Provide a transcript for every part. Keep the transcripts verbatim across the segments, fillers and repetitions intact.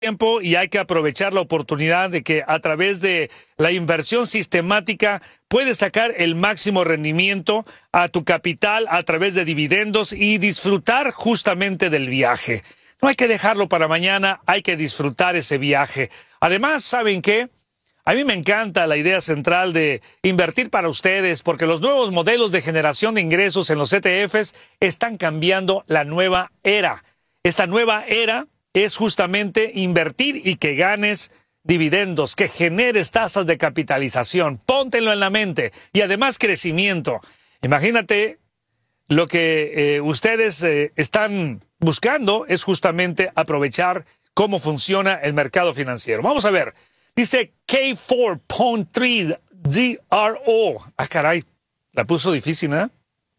tiempo y hay que aprovechar la oportunidad de que a través de la inversión sistemática puedes sacar el máximo rendimiento a tu capital a través de dividendos y disfrutar justamente del viaje. No hay que dejarlo para mañana, hay que disfrutar ese viaje. Además, ¿saben qué? A mí me encanta la idea central de invertir para ustedes porque los nuevos modelos de generación de ingresos en los E T Fs están cambiando la nueva era. Esta nueva era es justamente invertir y que ganes dividendos, que generes tasas de capitalización. Póntelo en la mente y además crecimiento. Imagínate lo que eh, ustedes eh, están buscando es justamente aprovechar cómo funciona el mercado financiero. Vamos a ver. Dice K cuatro punto tres D R O. Ah, caray. La puso difícil, ¿eh?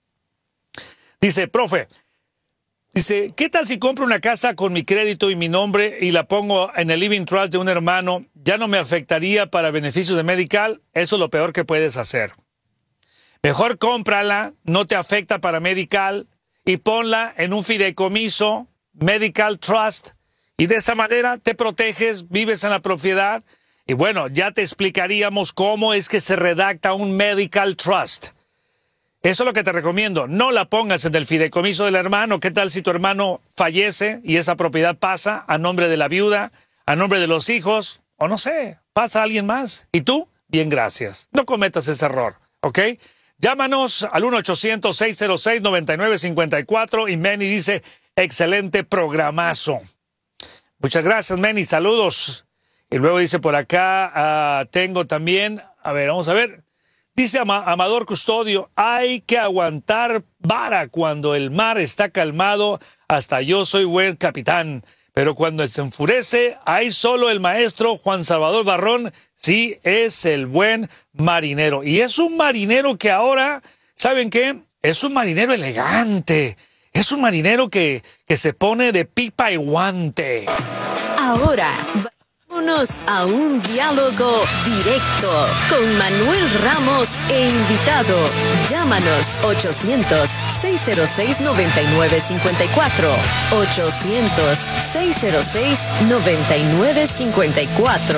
Dice, profe. Dice, ¿qué tal si compro una casa con mi crédito y mi nombre y la pongo en el Living Trust de un hermano? ¿Ya no me afectaría para beneficios de Medical? Eso es lo peor que puedes hacer. Mejor cómprala, no te afecta para Medical y ponla en un fideicomiso, Medical Trust, y de esa manera te proteges, vives en la propiedad. Y bueno, ya te explicaríamos cómo es que se redacta un Medical Trust. Eso es lo que te recomiendo. No la pongas en el fideicomiso del hermano. ¿Qué tal si tu hermano fallece y esa propiedad pasa a nombre de la viuda, a nombre de los hijos? O no sé, pasa a alguien más. ¿Y tú? Bien, gracias. No cometas ese error, ¿ok? Llámanos al uno ochocientos, seis cero seis, nueve nueve cinco cuatro y Manny dice, excelente programazo. Muchas gracias, Manny. Saludos. Y luego dice por acá, uh, tengo también, a ver, vamos a ver. Dice Ama Amador Custodio, hay que aguantar vara cuando el mar está calmado, hasta yo soy buen capitán. Pero cuando se enfurece, hay solo el maestro Juan Salvador Barrón, sí es el buen marinero. Y es un marinero que ahora, ¿saben qué? Es un marinero elegante. Es un marinero que, que se pone de pipa y guante. Ahora, vámonos a un diálogo directo con Manuel Ramos e invitado. Llámanos ochocientos, seis cero seis, nueve nueve cinco cuatro. ochocientos, seis cero seis, nueve nueve cinco cuatro.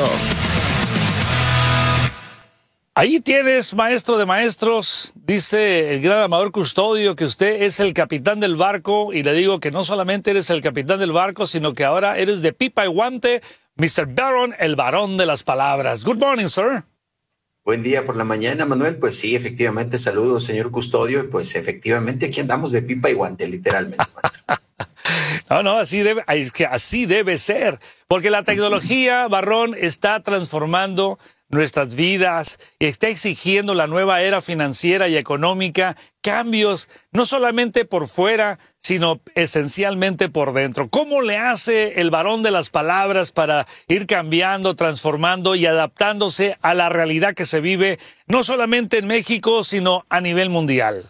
Ahí tienes, maestro de maestros, dice el gran Amador Custodio que usted es el capitán del barco y le digo que no solamente eres el capitán del barco, sino que ahora eres de pipa y guante, mister Barron, el varón de las palabras. Good morning, sir. Buen día por la mañana, Manuel. Pues sí, efectivamente, saludos, señor Custodio. Pues efectivamente aquí andamos de pipa y guante, literalmente, maestro. No, no, así debe, es que así debe ser, porque la tecnología, Barrón, está transformando nuestras vidas y está exigiendo la nueva era financiera y económica cambios, no solamente por fuera, sino esencialmente por dentro. ¿Cómo le hace el varón de las palabras para ir cambiando, transformando y adaptándose a la realidad que se vive, no solamente en México, sino a nivel mundial?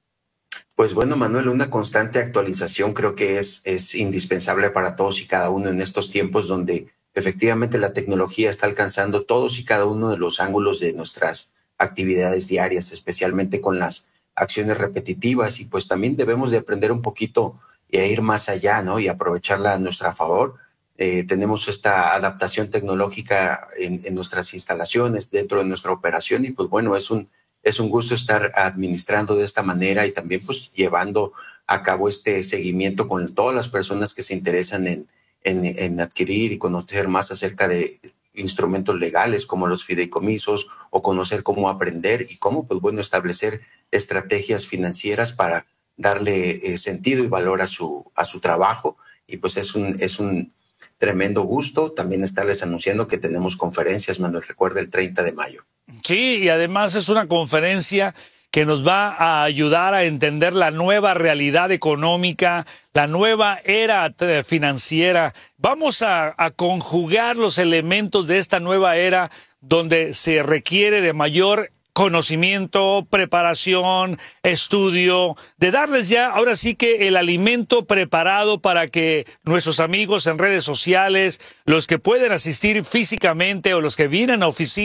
Pues bueno, Manuel, una constante actualización creo que es, es indispensable para todos y cada uno en estos tiempos donde efectivamente la tecnología está alcanzando todos y cada uno de los ángulos de nuestras actividades diarias, especialmente con las acciones repetitivas, y pues también debemos de aprender un poquito y a ir más allá, ¿no? Y aprovecharla a nuestra favor. Eh, tenemos esta adaptación tecnológica en, en nuestras instalaciones, dentro de nuestra operación, y pues bueno, es un, es un gusto estar administrando de esta manera y también pues llevando a cabo este seguimiento con todas las personas que se interesan en En, en adquirir y conocer más acerca de instrumentos legales como los fideicomisos o conocer cómo aprender y cómo, pues bueno, establecer estrategias financieras para darle eh, sentido y valor a su, a su trabajo. Y pues es un, es un tremendo gusto también estarles anunciando que tenemos conferencias, Manuel, recuerda, el treinta de mayo. Sí, y además es una conferencia que nos va a ayudar a entender la nueva realidad económica, la nueva era financiera. Vamos a, a conjugar los elementos de esta nueva era donde se requiere de mayor conocimiento, preparación, estudio, de darles ya ahora sí que el alimento preparado para que nuestros amigos en redes sociales, los que pueden asistir físicamente o los que vienen a oficina,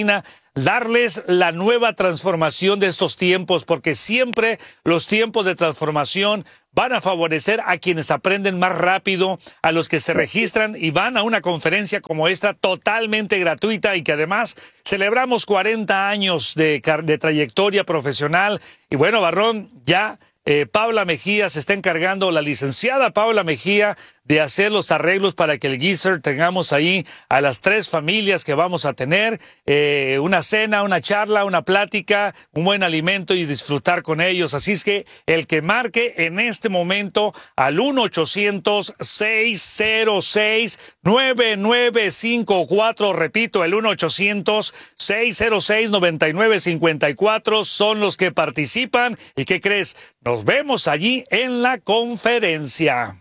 darles la nueva transformación de estos tiempos, porque siempre los tiempos de transformación van a favorecer a quienes aprenden más rápido, a los que se registran y van a una conferencia como esta totalmente gratuita y que además celebramos cuarenta años de, de trayectoria profesional. Y bueno, Barrón, ya eh, Paula Mejía se está encargando, la licenciada Paula Mejía, de hacer los arreglos para que el Geyser tengamos ahí a las tres familias que vamos a tener, eh, una cena, una charla, una plática, un buen alimento y disfrutar con ellos. Así es que el que marque en este momento al uno ochocientos, seis cero seis, nueve nueve cinco cuatro, repito, el uno ochocientos, seis cero seis, nueve nueve cinco cuatro, son los que participan. ¿Y qué crees? Nos vemos allí en la conferencia.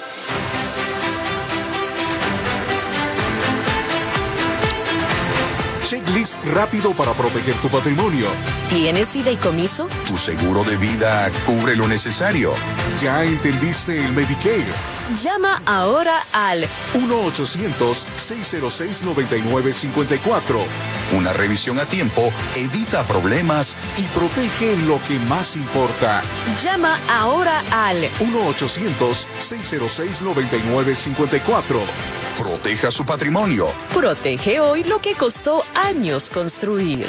Checklist rápido para proteger tu patrimonio. ¿Tienes fideicomiso? Tu seguro de vida cubre lo necesario. ¿Ya entendiste el Medicare? Llama ahora al uno ochocientos, seis cero seis, nueve nueve cinco cuatro Una revisión a tiempo evita problemas y protege lo que más importa. Llama ahora al uno ochocientos, seis cero seis, nueve nueve cinco cuatro. Proteja su patrimonio. Protege hoy lo que costó años construir.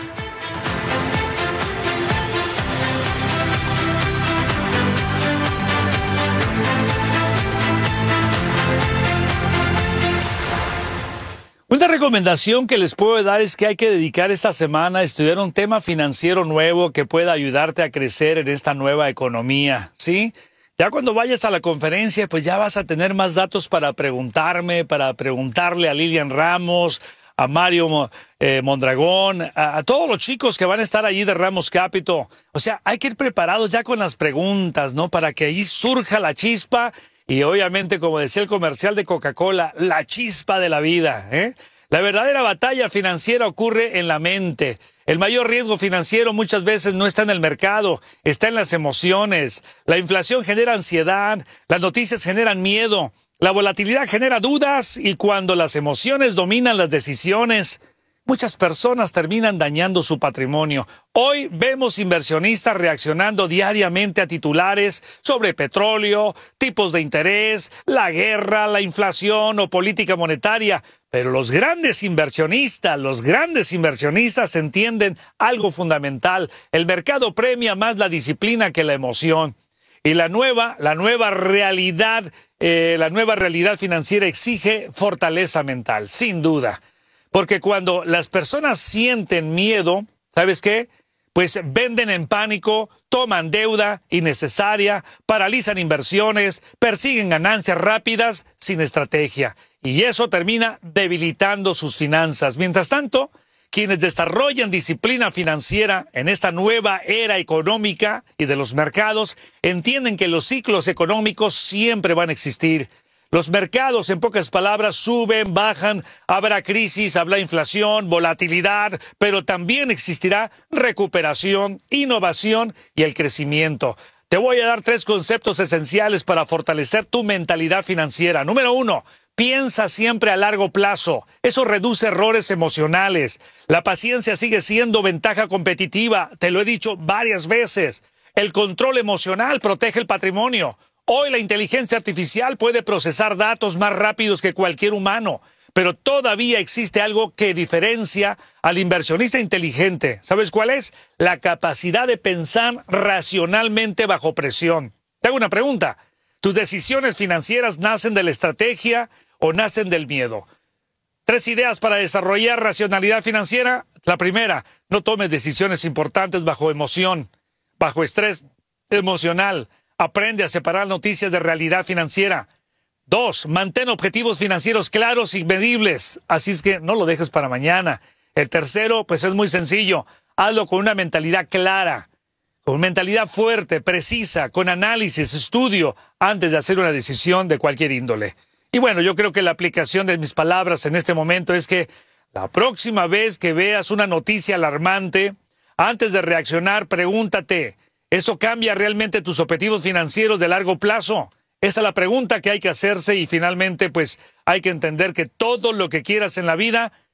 Una recomendación que les puedo dar es que hay que dedicar esta semana a estudiar un tema financiero nuevo que pueda ayudarte a crecer en esta nueva economía, ¿sí? Ya cuando vayas a la conferencia, pues ya vas a tener más datos para preguntarme, para preguntarle a Lilian Ramos, a Mario eh, Mondragón, a, a todos los chicos que van a estar allí de Ramos Capital. O sea, hay que ir preparados ya con las preguntas, ¿no? Para que ahí surja la chispa y obviamente, como decía el comercial de Coca-Cola, la chispa de la vida, ¿eh? La verdadera batalla financiera ocurre en la mente. El mayor riesgo financiero muchas veces no está en el mercado, está en las emociones. La inflación genera ansiedad, las noticias generan miedo, la volatilidad genera dudas y cuando las emociones dominan las decisiones, muchas personas terminan dañando su patrimonio. Hoy vemos inversionistas reaccionando diariamente a titulares sobre petróleo, tipos de interés, la guerra, la inflación o política monetaria. Pero los grandes inversionistas, los grandes inversionistas entienden algo fundamental. El mercado premia más la disciplina que la emoción. Y la nueva, la nueva realidad, eh, la nueva realidad financiera exige fortaleza mental, sin duda. Porque cuando las personas sienten miedo, ¿sabes qué? Pues venden en pánico, toman deuda innecesaria, paralizan inversiones, persiguen ganancias rápidas sin estrategia. Y eso termina debilitando sus finanzas. Mientras tanto, quienes desarrollan disciplina financiera en esta nueva era económica y de los mercados, entienden que los ciclos económicos siempre van a existir. Los mercados, en pocas palabras, suben, bajan, habrá crisis, habrá inflación, volatilidad, pero también existirá recuperación, innovación y el crecimiento. Te voy a dar tres conceptos esenciales para fortalecer tu mentalidad financiera. Número uno, piensa siempre a largo plazo. Eso reduce errores emocionales. La paciencia sigue siendo ventaja competitiva. Te lo he dicho varias veces. El control emocional protege el patrimonio. Hoy la inteligencia artificial puede procesar datos más rápidos que cualquier humano, pero todavía existe algo que diferencia al inversionista inteligente. ¿Sabes cuál es? La capacidad de pensar racionalmente bajo presión. Te hago una pregunta. ¿Tus decisiones financieras nacen de la estrategia o nacen del miedo? Tres ideas para desarrollar racionalidad financiera. La primera, no tomes decisiones importantes bajo emoción, bajo estrés emocional. Aprende a separar noticias de realidad financiera. Dos, mantén objetivos financieros claros y medibles. Así es que no lo dejes para mañana. El tercero, pues es muy sencillo. Hazlo con una mentalidad clara, con mentalidad fuerte, precisa, con análisis, estudio, antes de hacer una decisión de cualquier índole. Y bueno, yo creo que la aplicación de mis palabras en este momento es que la próxima vez que veas una noticia alarmante, antes de reaccionar, pregúntate, ¿eso cambia realmente tus objetivos financieros de largo plazo? Esa es la pregunta que hay que hacerse y finalmente pues hay que entender que todo lo que quieras en la vida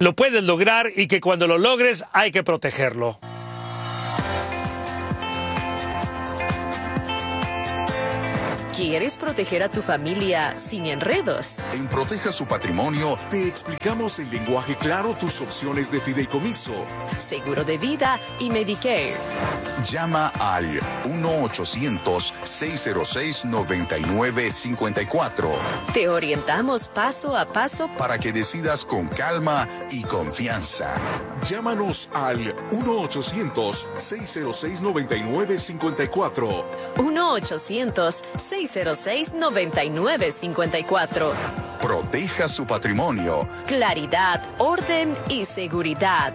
lo puedes lograr y que cuando lo logres hay que protegerlo. ¿Quieres proteger a tu familia sin enredos? En Proteja su Patrimonio, Te explicamos en lenguaje claro tus opciones de fideicomiso. Seguro de vida y Medicare. llama al uno ochocientos, seis cero seis, nueve nueve cinco cuatro Te orientamos paso a paso para que decidas con calma y confianza. Llámanos al uno ochocientos, seis cero seis, nueve nueve cinco cuatro. uno ochocientos, seis cero seis, nueve nueve cinco cuatro. Proteja su patrimonio. Claridad, orden y seguridad.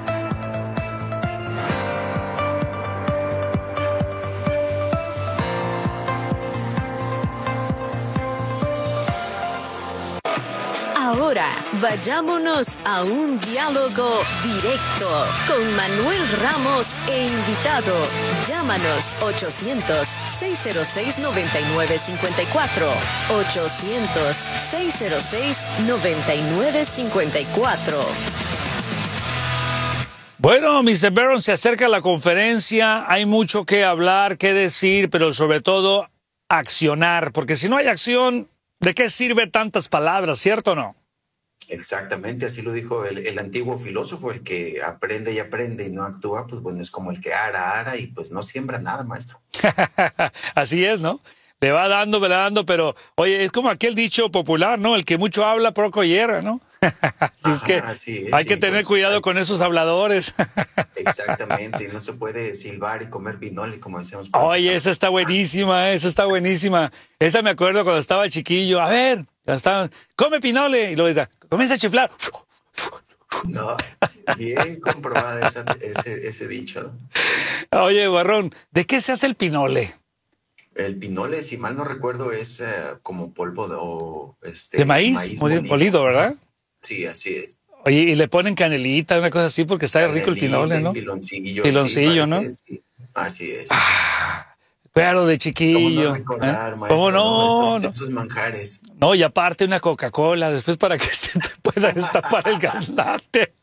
Ahora, vayámonos a un diálogo directo con Manuel Ramos e invitado. Llámanos ochocientos, seis cero seis, nueve nueve cinco cuatro. ochocientos, seis cero seis, nueve nueve cinco cuatro. Bueno, mister Barron, se acerca la conferencia, hay mucho que hablar, que decir, pero sobre todo accionar, porque si no hay acción, ¿de qué sirve tantas palabras, cierto o no? Exactamente, así lo dijo el, el antiguo filósofo, el que aprende y aprende y no actúa, pues bueno, es como el que ara, ara y pues no siembra nada, maestro. Así es, ¿no? Le va dando, le va dando, pero oye, es como aquel dicho popular, ¿no? El que mucho habla, poco hierra, ¿no? Así es que Ajá, así es, hay que sí, tener pues, cuidado hay- con esos habladores. Exactamente, y no se puede silbar y comer pinole, como decíamos. por Oye, acá. esa está buenísima, esa está buenísima. Esa me acuerdo cuando estaba chiquillo. A ver, ya estaba, come pinole. Y luego dice, comienza a chiflar. No, bien comprobada esa- ese, ese dicho, ¿no? Oye, Barrón, ¿de qué se hace el pinole? El pinole, si mal no recuerdo, es eh, como polvo de, o, este, De maíz, molido, molido, ¿verdad? Sí, así es. Oye, y le ponen canelita, una cosa así, porque está rico el Canelita, pinole, ¿no? Piloncillo. Piloncillo, sí, ¿no? parece, sí. Así es. Pero de ¿Cómo chiquillo. no recordar, ¿eh? maestro? ¿Cómo no? Esos, No. esos manjares. No, y aparte una Coca-Cola, después para que se te pueda destapar el gaznate.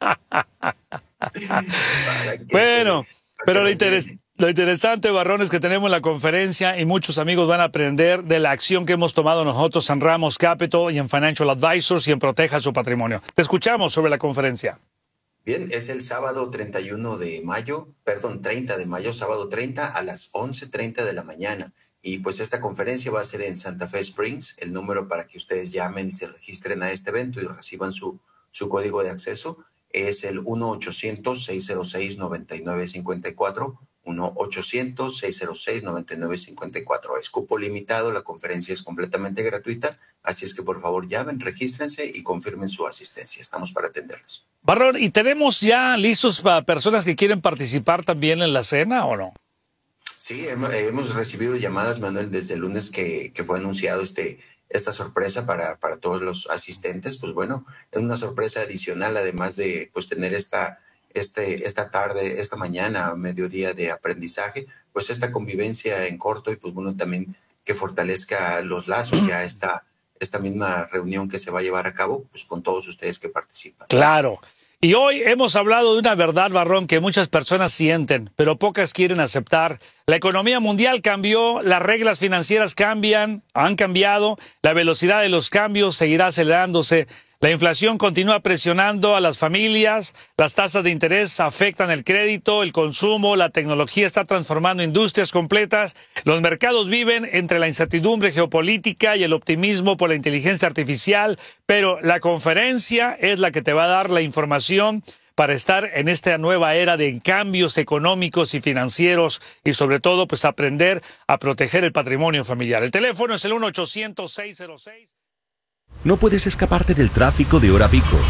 Para que- Bueno, para pero que lo, nos interes- llene. lo interesante, Barrón, es que tenemos la conferencia y muchos amigos van a aprender de la acción que hemos tomado nosotros en Ramos Capital y en Financial Advisors y en Proteja su Patrimonio. Te escuchamos sobre la conferencia. Bien, es el sábado treinta y uno de mayo, perdón, treinta de mayo, sábado treinta a las once treinta de la mañana. Y pues esta conferencia va a ser en Santa Fe Springs. El número para que ustedes llamen y se registren a este evento y reciban su, su código de acceso es el uno ochocientos, seis cero seis, nueve nueve cinco cuatro. uno ochocientos, seis cero seis, nueve nueve cinco cuatro. Es cupo limitado, la conferencia es completamente gratuita, así es que por favor llamen, regístrense y confirmen su asistencia. Estamos para atenderles. Barrón, ¿y tenemos ya listos para personas que quieren participar también en la cena o no? Sí, hem- hemos recibido llamadas, Manuel, desde el lunes que, que fue anunciado este, esta sorpresa para, para todos los asistentes. Pues bueno, es una sorpresa adicional, además de pues tener esta, este, esta tarde, esta mañana, mediodía de aprendizaje, pues esta convivencia en corto y pues bueno, también que fortalezca los lazos, ya esta, esta misma reunión que se va a llevar a cabo, pues con todos ustedes que participan. Claro. Y hoy hemos hablado de una verdad, Barrón, que muchas personas sienten, pero pocas quieren aceptar. La economía mundial cambió, las reglas financieras cambian, han cambiado, la velocidad de los cambios seguirá acelerándose. La inflación continúa presionando a las familias, las tasas de interés afectan el crédito, el consumo, la tecnología está transformando industrias completas, los mercados viven entre la incertidumbre geopolítica y el optimismo por la inteligencia artificial, pero la conferencia es la que te va a dar la información para estar en esta nueva era de cambios económicos y financieros y sobre todo pues aprender a proteger el patrimonio familiar. El teléfono es el uno ochocientos, seis cero seis. No puedes escaparte del tráfico de hora pico.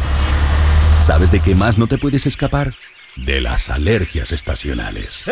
¿Sabes de qué más no te puedes escapar? De las alergias estacionales.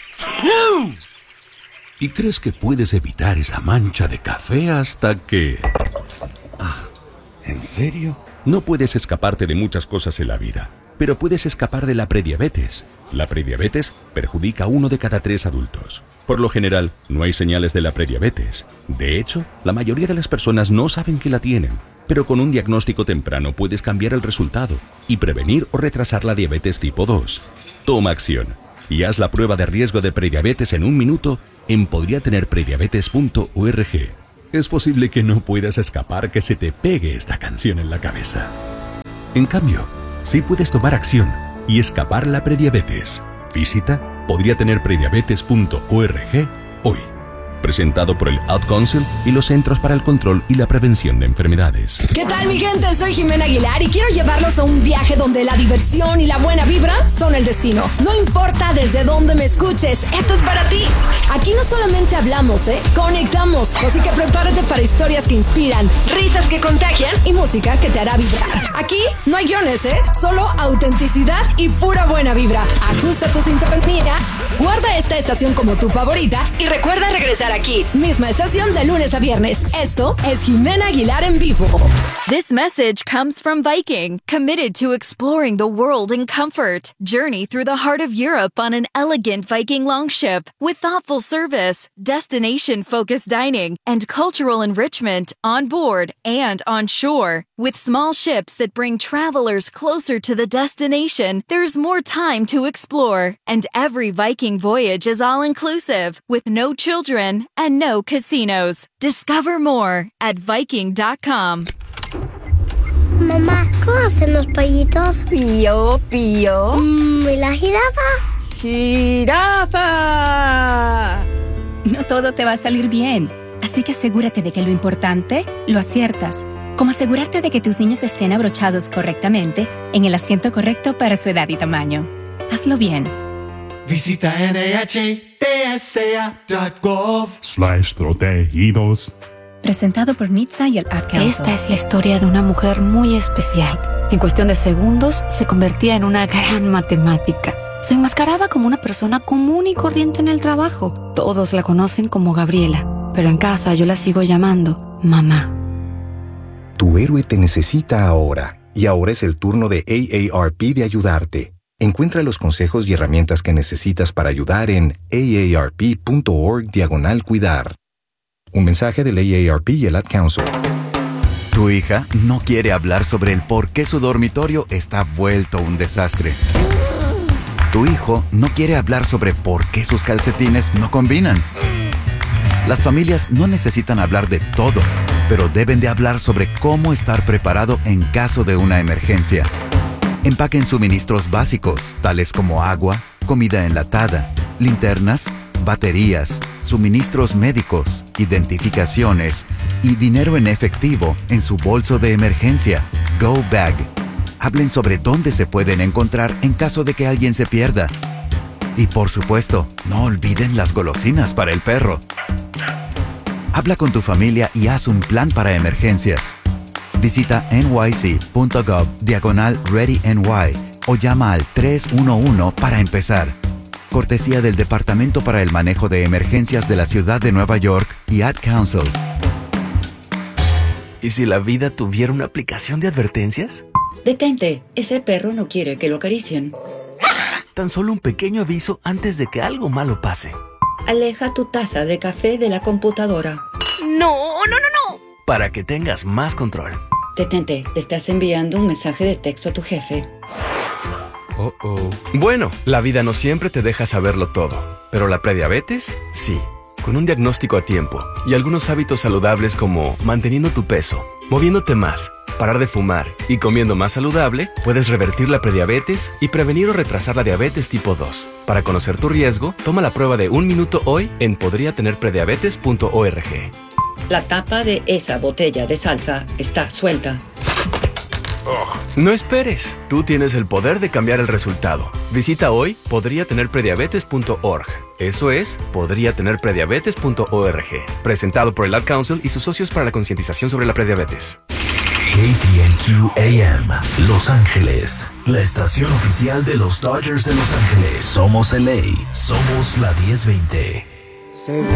Y crees que puedes evitar esa mancha de café hasta que... Ah, ¿en serio? No puedes escaparte de muchas cosas en la vida, pero puedes escapar de la prediabetes. La prediabetes perjudica a uno de cada tres adultos. Por lo general, no hay señales de la prediabetes. De hecho, la mayoría de las personas no saben que la tienen. Pero con un diagnóstico temprano puedes cambiar el resultado y prevenir o retrasar la diabetes tipo dos. Toma acción y haz la prueba de riesgo de prediabetes en un minuto en podría tener prediabetes punto org. Es posible que no puedas escapar que se te pegue esta canción en la cabeza. En cambio, sí puedes tomar acción y escapar la prediabetes. Visita podría tener prediabetes punto org hoy. Presentado por el Ad Council y los Centros para el Control y la Prevención de Enfermedades. ¿Qué tal, mi gente? Soy Jimena Aguilar y quiero llevarlos a un viaje donde la diversión y la buena vibra son el destino. No importa desde dónde me escuches, esto es para ti. Aquí no solamente hablamos, ¿eh? Conectamos. Así que prepárate para historias que inspiran, risas que contagian y música que te hará vibrar. Aquí no hay guiones, ¿eh? Solo autenticidad y pura buena vibra. Ajusta tu sintonía, guarda esta estación como tu favorita y recuerda regresar aquí, misma estación de lunes a viernes. Esto es Jimena Aguilar en vivo. This message comes from Viking, committed to exploring the world in comfort. Journey through the heart of Europe on an elegant Viking longship with thoughtful service, destination-focused dining, and cultural enrichment on board and on shore. With small ships that bring travelers closer to the destination, there's more time to explore. And every Viking voyage is all-inclusive, with no children and no casinos. Discover more at viking dot com. Mamá, ¿cómo hacen los pollitos? Pío, pío. Mm, ¿Y la jirafa? ¡Jirafa! No todo te va a salir bien, así que asegúrate de que lo importante lo aciertas. Como asegurarte de que tus niños estén abrochados correctamente en el asiento correcto para su edad y tamaño. Hazlo bien. Visita N H T S A punto gov slash protegidos. Presentado por N H T S A y el Ad Council. Esta es la historia de una mujer muy especial. En cuestión de segundos, se convertía en una gran matemática. Se enmascaraba como una persona común y corriente en el trabajo. Todos la conocen como Gabriela, pero en casa yo la sigo llamando mamá. Tu héroe te necesita ahora, y ahora es el turno de A A R P de ayudarte. Encuentra los consejos y herramientas que necesitas para ayudar en aarp.org diagonal cuidar. Un mensaje del A A R P y el Ad Council. Tu hija no quiere hablar sobre el por qué su dormitorio está vuelto un desastre. Tu hijo no quiere hablar sobre por qué sus calcetines no combinan. Las familias no necesitan hablar de todo, pero deben de hablar sobre cómo estar preparado en caso de una emergencia. Empaquen suministros básicos, tales como agua, comida enlatada, linternas, baterías, suministros médicos, identificaciones y dinero en efectivo en su bolso de emergencia, Go Bag. Hablen sobre dónde se pueden encontrar en caso de que alguien se pierda. Y por supuesto, no olviden las golosinas para el perro. Habla con tu familia y haz un plan para emergencias. Visita nyc.gov diagonal ReadyNY o llama al tres uno uno para empezar. Cortesía del Departamento para el Manejo de Emergencias de la Ciudad de Nueva York y Ad Council. ¿Y si la vida tuviera una aplicación de advertencias? Detente, ese perro no quiere que lo acaricien. Tan solo un pequeño aviso antes de que algo malo pase. Aleja tu taza de café de la computadora. ¡No, no, no, no! Para que tengas más control. Detente, le estás enviando un mensaje de texto a tu jefe. Oh, oh. Bueno, la vida no siempre te deja saberlo todo, pero la prediabetes, sí. Con un diagnóstico a tiempo y algunos hábitos saludables como manteniendo tu peso, moviéndote más, parar de fumar y comiendo más saludable, puedes revertir la prediabetes y prevenir o retrasar la diabetes tipo dos. Para conocer tu riesgo, toma la prueba de un minuto hoy en podría tener prediabetes punto org. La tapa de esa botella de salsa está suelta. No esperes, tú tienes el poder de cambiar el resultado. Visita hoy podría tener prediabetes punto org. Eso es, podría tener prediabetes punto org. Presentado por el Ad Council y sus socios para la concientización sobre la prediabetes. K T N Q A M, Los Ángeles, la estación oficial de los Dodgers de Los Ángeles. Somos L A, somos la diez veinte.